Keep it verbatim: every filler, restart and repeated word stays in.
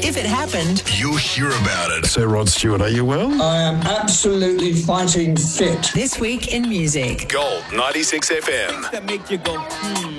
if it happened, you'll hear about it. Sir Rod Stewart, are you well? I am absolutely fighting fit. This Week in Music. Gold ninety-six F M. That make you go, hmm.